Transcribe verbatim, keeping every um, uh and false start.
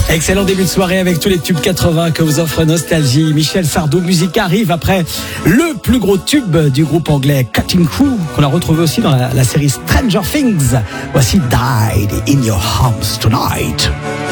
Excellent début de soirée avec tous les tubes quatre-vingts que vous offre Nostalgie. Michel Sardou, musique arrive après le plus gros tube du groupe anglais Cutting Crew, qu'on a retrouvé aussi dans la, la série Stranger Things. Voici Died in Your Arms Tonight.